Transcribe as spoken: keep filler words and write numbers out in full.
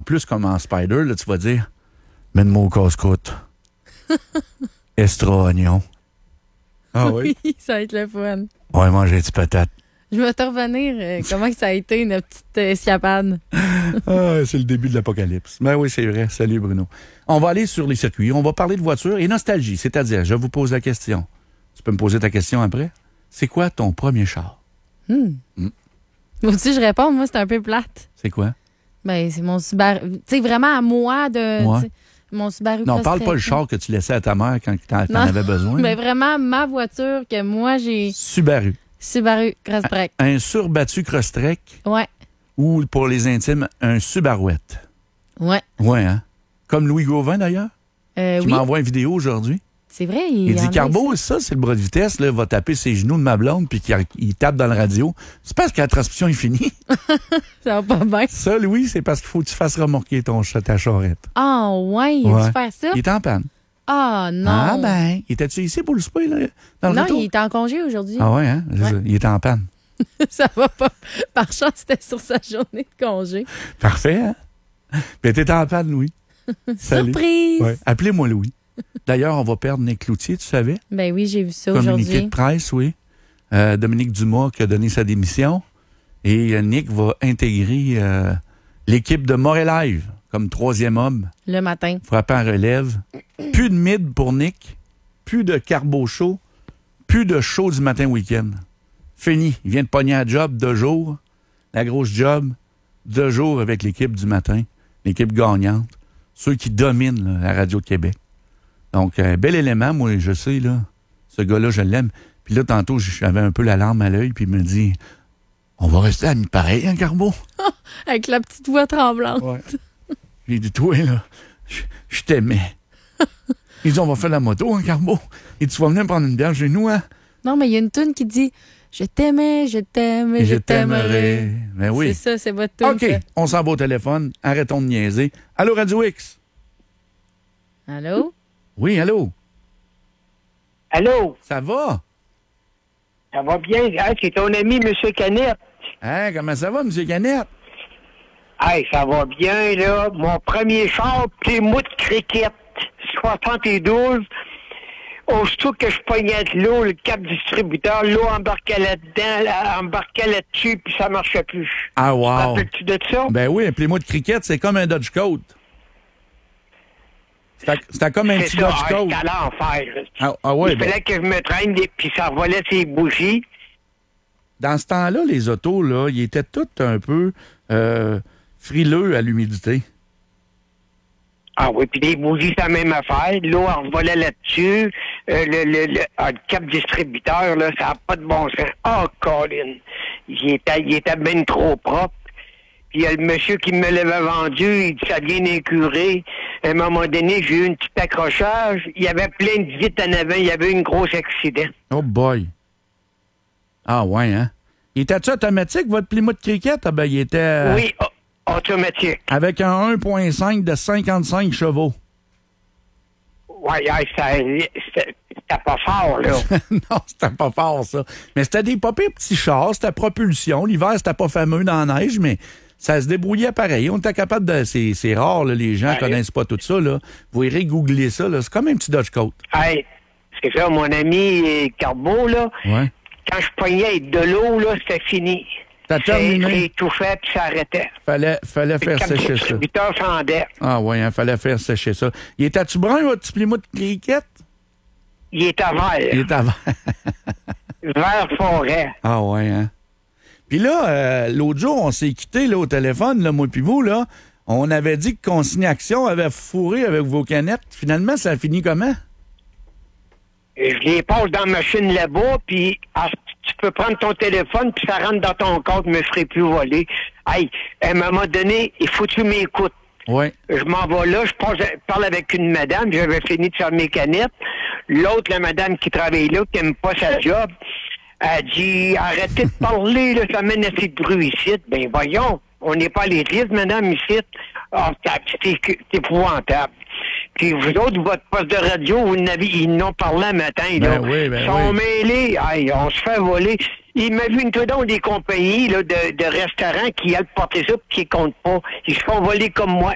plus comme en Spider, là, tu vas dire « Mets-moi au casse-croûte. Extra oignon. » Ah oui? Oui, ça va être le fun. Ouais, manger des patates. Je vais te revenir. Euh, comment que ça a été, une petite euh, escapade? Ah, c'est le début de l'apocalypse. Ben oui, c'est vrai. Salut, Bruno. On va aller sur les circuits. On va parler de voiture et nostalgie. C'est-à-dire, je vous pose la question. Tu peux me poser ta question après? C'est quoi ton premier char? Hmm. Hmm. Moi aussi, je réponds. Moi, c'est un peu plate. C'est quoi? Ben, c'est mon Subaru. Tu sais, vraiment à moi de... Ouais. t'sais, mon Subaru. Non, parle pas le char. char que tu laissais à ta mère quand t'en, t'en Non. avais besoin. Mais vraiment, ma voiture que moi, j'ai... Subaru. Subaru Crosstrek. Un surbattu Crosstrek Ouais. ou, pour les intimes, un Subarouette. Ouais. Ouais, hein? Comme Louis Gauvin, d'ailleurs. Euh, Tu oui, m'envoies une vidéo aujourd'hui. c'est vrai. Il, Il y en dit, a Carbo, ici. ça, c'est le bras de vitesse, là, va taper ses genoux de ma blonde, puis qu'il il tape dans le radio. C'est parce que la transmission est finie. Ça va pas bien. Ça, Louis, c'est parce qu'il faut que tu fasses remorquer ton, ch- ta charrette. Ah, ouais, il a Ouais. dû faire ça? Il est en panne. Ah, non. Ah, ben, il était-tu ici pour le souper, là, dans le Non, retour? il est en congé aujourd'hui. Ah ouais, hein? C'est Ouais. ça. Il est en panne. Ça va pas. Par chance, c'était sur sa journée de congé. Parfait, hein? Mais t'es en panne, Louis. Salut. Surprise! Ouais. Appelez-moi Louis. D'ailleurs, on va perdre Nick Cloutier, tu savais? Ben oui, j'ai vu ça Communiqué de aujourd'hui. presse, oui. Euh, Dominique Dumas qui a donné sa démission. Et euh, Nick va intégrer euh, l'équipe de Montréal Live comme troisième homme, Le matin. frappant en relève. Plus de mid pour Nick, plus de carbo show, plus de show du matin week-end. Fini. Il vient de pogner un job deux jours, la grosse job, deux jours avec l'équipe du matin, l'équipe gagnante, ceux qui dominent là, la radio de Québec. Donc, un bel élément, moi, je sais, là, ce gars-là, je l'aime. Puis là, tantôt, j'avais un peu la larme à l'œil, puis il me dit, on va rester amis pareil, hein, Carbo? Avec la petite voix tremblante. Ouais. J'ai dit, toi, là, je, je t'aimais. Il dit, on va faire la moto, hein, Carbo? Et tu vas venir prendre une bière chez nous, hein? Non, mais il y a une toune qui dit « Je t'aimais, je t'aime et je, t'aimerai. » Ben oui. C'est ça, c'est votre toune. OK, ça. on s'en va au téléphone. Arrêtons de niaiser. Allô, Radio X? Allô? Oui, allô? Allô? Ça va? Ça va bien? Hey, c'est ton ami, M. Canette. Hein, comment ça va, M. Canette? Hey, ça va bien, là. Mon premier char, Plymouth Cricket, soixante-douze. Aussitôt que je pognais de l'eau, le cap distributeur, l'eau embarquait là-dedans, là, embarquait là-dessus, puis ça marchait plus. Ah, Te wow. rappelles-tu de ça? Ben oui, appelez-moi de cricket, c'est comme un Dodge Coat. C'était c'était comme un C'est petit ça, Dodge hey, Coat. c'était à l'enfer. Ah, ah ouais, Il ben, fallait que je me traîne, des- puis ça revolait ses bougies. dans ce temps-là, les autos, là, ils étaient tous un peu euh, frileux à l'humidité. Ah oui, puis les bougies, c'est la même affaire. L'eau en revolait là-dessus. Euh, le, le, le, ah, le cap distributeur, là, ça n'a pas de bon sens. Ah, Colin! Il était, il était bien trop propre. Puis il y a le monsieur qui me l'avait vendu, il dit ça vient d'incurer. À un moment donné, j'ai eu un petit accrochage. Il y avait plein de vitres en avant. Il y avait eu un gros accident. Oh boy. Ah ouais, hein? Il était-tu automatique, votre Plymouth Cricket? Ah ben, il était euh, Oui, oh, automatique. avec un un virgule cinq de cinquante-cinq chevaux. Ouais, ouais, ça, c'était c'était pas fort, là. Non, c'était pas fort, ça. Mais c'était des pas pires petits chars, c'était propulsion. L'hiver, c'était pas fameux dans la neige, mais ça se débrouillait pareil. On était capable de... C'est, c'est rare, là, les gens Ouais. connaissent pas tout ça, là. Vous irez googler ça, là. C'est comme un petit Dodge Coat. Hey, c'est ça, mon ami euh, Carbo, là, Ouais. quand je pognais de l'eau, là, c'était fini. T'as terminé. Ça étouffait, puis ça arrêtait. Fallait, fallait Le faire cap sécher ça. distributeur fendait. Ah ouais, hein, fallait faire sécher ça. Il était-tu brun, votre petit Plymouth Cricket? Il était vert. Il était avant. Vert forêt. Ah ouais, hein? Puis là, euh, l'autre jour, on s'est quitté là, au téléphone, là, moi puis vous, là. On avait dit que Consigne-Action avait fourré avec vos canettes. Finalement, ça a fini comment? Je les passe dans la machine là-bas, puis ah, tu peux prendre ton téléphone, puis ça rentre dans ton compte, me ferait plus voler. Hey, à un moment donné, il faut que tu m'écoutes. Oui. Je m'en vais là, je passe, je parle avec une madame, j'avais fini de faire mes canettes. L'autre, la madame qui travaille là, qui aime pas sa job, elle dit, arrêtez de parler, là, ça mène assez de bruit ici. Ben voyons, on n'est pas à l'église, madame, ici. Ah, c'est, c'est épouvantable. Puis vous autres, votre poste de radio, vous n'avez, ils n'ont parlé un matin, là. Ben oui, ben Ils sont oui. mêlés, aïe, on se fait voler. Il m'a vu une tout donc des compagnies là, de, de restaurants qui a porté ça puis qui comptent pas. Ils se font voler comme moi.